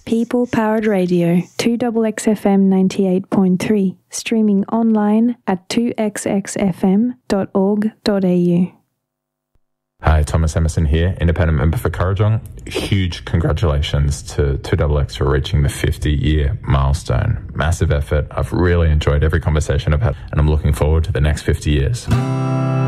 People Powered Radio, 2XXFM 98.3, streaming online at 2xxfm.org.au. Hi, Thomas Emerson here, independent member for Kurrajong. Huge congratulations to 2XX for reaching the 50-year milestone. Massive effort. I've really enjoyed every conversation I've had, and I'm looking forward to the next 50 years.